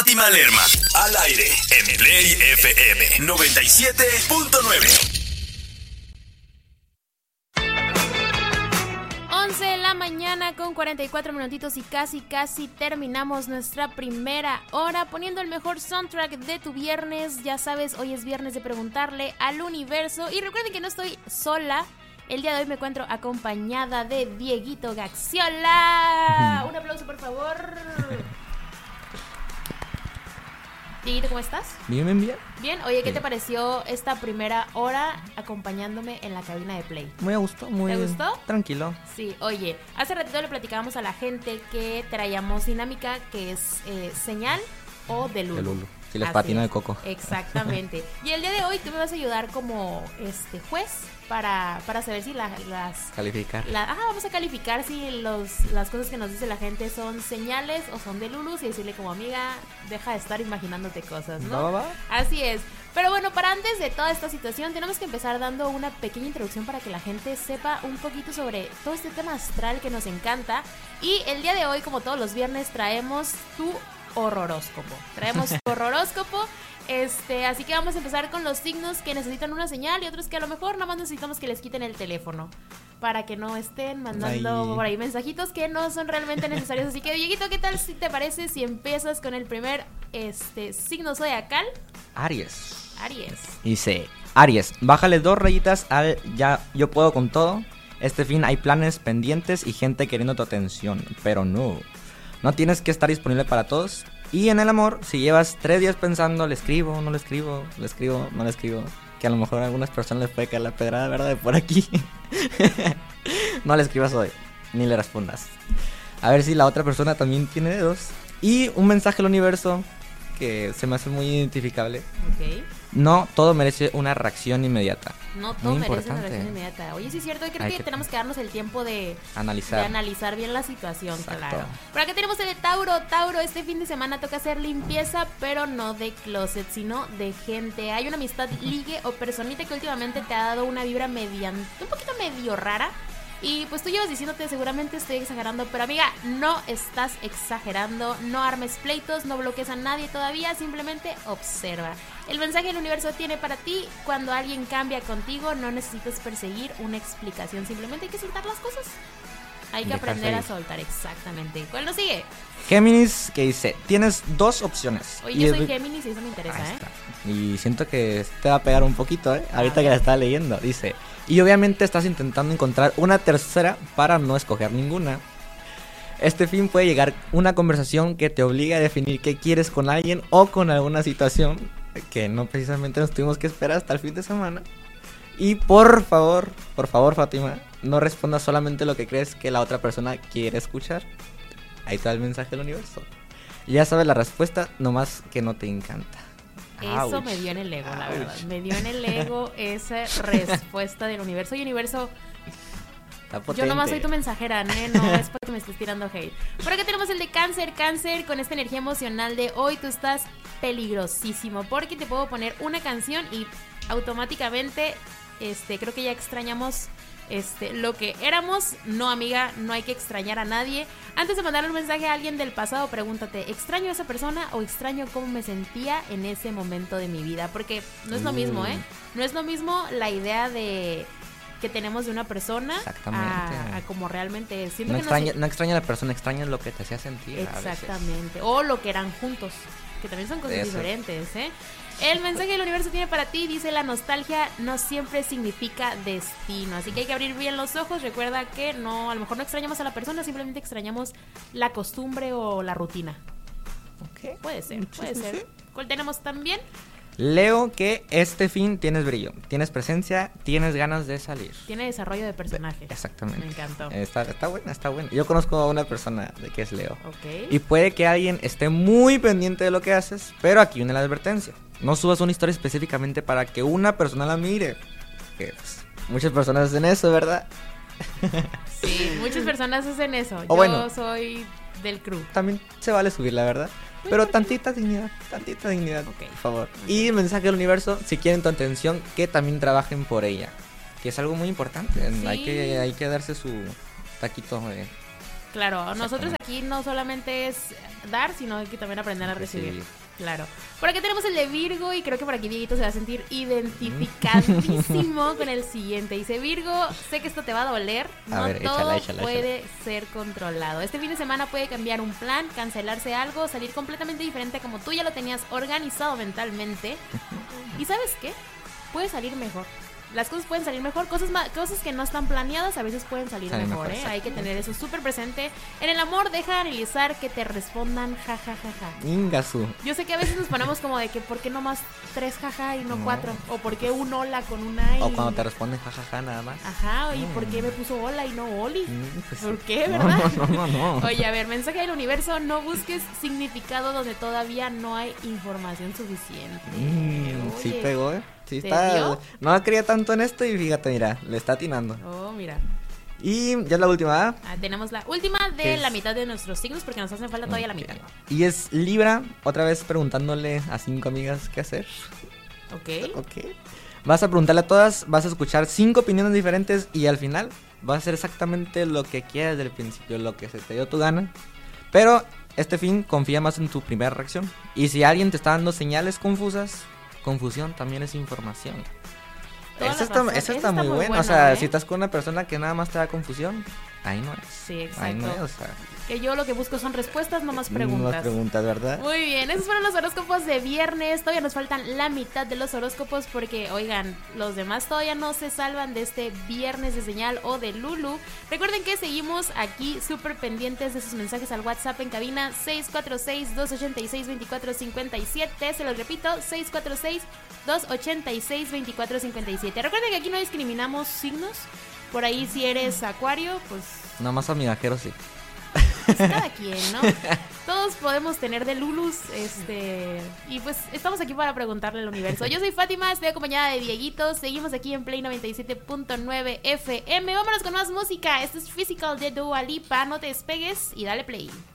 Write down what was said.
Fátima Lerma. Al aire en Play FM 97.9. 11 de la mañana con 44 minutitos y casi terminamos nuestra primera hora poniendo el mejor soundtrack de tu viernes. Ya sabes, hoy es viernes de preguntarle al universo. Y recuerden que no estoy sola. El día de hoy me encuentro acompañada de Dieguito Gaxiola. Un aplauso, por favor. Dieguito, ¿cómo estás? Bien. Bien, oye, ¿qué te pareció esta primera hora acompañándome en la cabina de Play? Muy a gusto, muy... ¿Te gustó? Tranquilo. Sí, oye, hace ratito le platicábamos a la gente que traíamos dinámica que es señal o de Lulu. De Lulu. Sí, las Así patinas es. de coco. Exactamente. Y el día de hoy tú me vas a ayudar como juez para saber si las... Calificar. Vamos a calificar si las cosas que nos dice la gente son señales o son de Lulus y decirle como amiga, deja de estar imaginándote cosas, ¿no? Va. Así es. Pero bueno, para antes de toda esta situación tenemos que empezar dando una pequeña introducción para que la gente sepa un poquito sobre todo este tema astral que nos encanta. Y el día de hoy, como todos los viernes, traemos tu horroróscopo. Así que vamos a empezar con los signos que necesitan una señal y otros que a lo mejor nada más necesitamos que les quiten el teléfono para que no estén mandando por ahí mensajitos que no son realmente necesarios. Así que, Dieguito, ¿qué tal si te parece si empiezas con el primer signo zodiacal? Aries. Dice, Aries, bájale 2 rayitas al ya yo puedo con todo. Este fin hay planes pendientes y gente queriendo tu atención, pero no tienes que estar disponible para todos. Y en el amor, si llevas 3 días pensando, le escribo, no le escribo, le escribo, no le escribo, que a lo mejor a algunas personas les puede caer la pedrada, ¿verdad? De por aquí. No le escribas hoy, ni le respondas. A ver si la otra persona también tiene dedos. Y un mensaje al universo que se me hace muy identificable. Ok. No todo merece una reacción inmediata. No todo Muy merece una importante. reacción inmediata. Oye, sí es cierto, y creo que tenemos que darnos el tiempo de analizar bien la situación. Exacto. Claro. Por acá tenemos el de Tauro. Tauro, este fin de semana toca hacer limpieza, pero no de closet, sino de gente. Hay una amistad, ligue o personita que últimamente te ha dado una vibra un poquito medio rara. Y pues tú llevas diciéndote, seguramente estoy exagerando, pero amiga, no estás exagerando, no armes pleitos, no bloquees a nadie todavía, simplemente observa. El mensaje del universo tiene para ti: cuando alguien cambia contigo, no necesitas perseguir una explicación, simplemente hay que soltar las cosas. Hay que aprender a soltar, exactamente. ¿Cuál nos sigue? Géminis, que dice, tienes 2 opciones. Oye, yo soy Géminis y eso me interesa, Y siento que te va a pegar un poquito, ahorita que la estaba leyendo. Dice, y obviamente estás intentando encontrar una tercera para no escoger ninguna. Este fin puede llegar una conversación que te obliga a definir qué quieres con alguien o con alguna situación que no precisamente nos tuvimos que esperar hasta el fin de semana. Y por favor, Fátima, no respondas solamente lo que crees que la otra persona quiere escuchar. Ahí está el mensaje del universo. Ya sabes la respuesta, nomás que no te encanta. Eso me dio en el ego, la verdad. Me dio en el ego esa respuesta del universo. Y universo, yo nomás soy tu mensajera, no es porque me estés tirando hate. Por acá tenemos el de Cáncer. Cáncer, con esta energía emocional de hoy tú estás peligrosísimo, porque te puedo poner una canción y automáticamente creo que ya extrañamos lo que éramos. No, amiga, no hay que extrañar a nadie. Antes de mandar un mensaje a alguien del pasado, pregúntate, ¿extraño a esa persona o extraño cómo me sentía en ese momento de mi vida? Porque no es lo mismo, no es lo mismo la idea de que tenemos de una persona a como realmente es. No extraña a la persona, extraña lo que te hacía sentir. Exactamente, o lo que eran juntos, que también son cosas diferentes, El mensaje del universo tiene para ti, dice, la nostalgia no siempre significa destino, así que hay que abrir bien los ojos. Recuerda que a lo mejor no extrañamos a la persona, simplemente extrañamos la costumbre o la rutina. Okay. Puede ser. ¿Cuál tenemos también? Leo, que este fin tienes brillo, tienes presencia, tienes ganas de salir. Tiene desarrollo de personaje. Exactamente. Me encantó. Está buena. Yo conozco a una persona de que es Leo. Okay. Y puede que alguien esté muy pendiente de lo que haces, pero aquí viene la advertencia. No subas una historia específicamente para que una persona la mire. Que pues, muchas personas hacen eso, ¿verdad? Sí, muchas personas hacen eso. Yo soy del crew. También se vale subir, la verdad. Pero tantita dignidad, okay, por favor. Y el mensaje del universo, si quieren tu atención, que también trabajen por ella. Que es algo muy importante. Sí. Hay que darse su taquito Claro, nosotros aquí no solamente es dar, sino que también aprender a recibir. Sí. Claro. Por acá tenemos el de Virgo y creo que por aquí Dieguito se va a sentir identificadísimo con el siguiente. Dice Virgo, sé que esto te va a doler, no todo puede ser controlado. Este fin de semana puede cambiar un plan, cancelarse algo, salir completamente diferente como tú ya lo tenías organizado mentalmente. ¿Y sabes qué? Puede salir mejor. Las cosas pueden salir mejor, cosas que no están planeadas a veces pueden salir mejor, ¿eh? Hay que tener eso súper presente. En el amor, deja de analizar que te respondan jajajaja. Ingasu. Yo sé que a veces nos ponemos como de que ¿por qué no más 3 jaja y no 4? O ¿por qué un hola con una y... O cuando te responden jajaja nada más. Ajá, ¿y por qué me puso hola y no oli? Pues, ¿por qué, verdad? No. Oye, a ver, mensaje del universo, no busques significado donde todavía no hay información suficiente. Sí pegó, ¿eh? Sí está, no creía tanto en esto y fíjate, mira, le está atinando. Oh, mira. Y ya es la última. Tenemos la última de la mitad de nuestros signos porque nos hacen falta todavía la mitad. Y es Libra, otra vez preguntándole a 5 amigas qué hacer. Ok. Vas a preguntarle a todas, vas a escuchar 5 opiniones diferentes y al final vas a hacer exactamente lo que quieras desde el principio, lo que se te dio tu gana. Pero este fin confía más en tu primera reacción. Y si alguien te está dando señales confusas, confusión también es información. Eso está muy bueno. O sea, si estás con una persona que nada más te da confusión, ahí no es. Sí, exacto. Ahí no es, o sea, que yo lo que busco son respuestas, no más preguntas. No más preguntas, ¿verdad? Muy bien, esos fueron los horóscopos de viernes. Todavía nos faltan la mitad de los horóscopos porque, oigan, los demás todavía no se salvan de este viernes de señal o de Lulu. Recuerden que seguimos aquí súper pendientes de sus mensajes al WhatsApp en cabina 646-286-2457. Se los repito, 646-286-2457. Recuerden que aquí no discriminamos signos. Por ahí si eres acuario, pues... Nada más amigajero, sí. Pues cada quien, ¿no? Todos podemos tener de Lulus, y pues estamos aquí para preguntarle al universo. Yo soy Fátima, estoy acompañada de Dieguito. Seguimos aquí en Play 97.9 FM. Vámonos con más música. Esto es Physical de Dua Lipa. No te despegues y dale play.